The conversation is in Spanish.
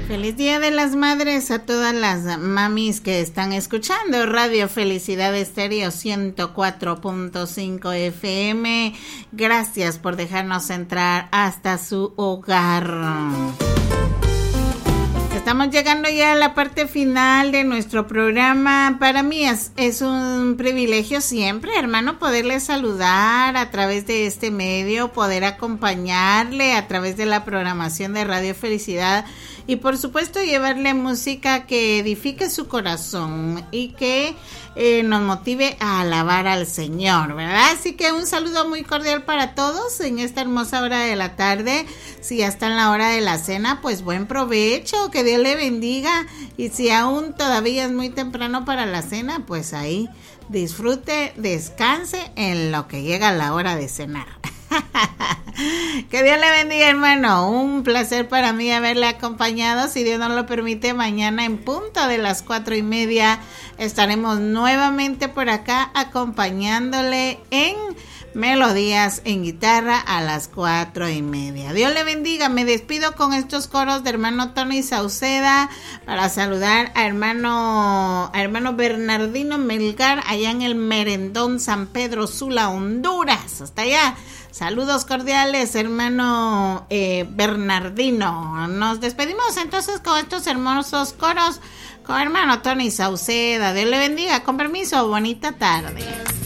Feliz Día de las Madres a todas las mamis que están escuchando Radio Felicidad Estéreo 104.5 FM. Gracias por dejarnos entrar hasta su hogar. Estamos llegando ya a la parte final de nuestro programa. Para mí es un privilegio siempre, hermano, poderle saludar a través de este medio, poder acompañarle a través de la programación de Radio Felicidad y por supuesto llevarle música que edifique su corazón y que nos motive a alabar al Señor, ¿verdad? Así que un saludo muy cordial para todos en esta hermosa hora de la tarde. Si ya está en la hora de la cena, pues buen provecho, que Dios le bendiga. Y si aún todavía es muy temprano para la cena, pues ahí disfrute, descanse en lo que llega la hora de cenar. Que Dios le bendiga, hermano. Un placer para mí haberle acompañado. Si Dios nos lo permite, mañana en punto de las 4:30 estaremos nuevamente por acá acompañándole en melodías en guitarra a las 4:30. Dios le bendiga. Me despido con estos coros de hermano Tony Sauceda para saludar a hermano Bernardino Melgar allá en el Merendón San Pedro Sula, Honduras. Hasta allá. Saludos cordiales, hermano Bernardino. Nos despedimos entonces con estos hermosos coros con hermano Tony Sauceda. Dios le bendiga. Con permiso, bonita tarde.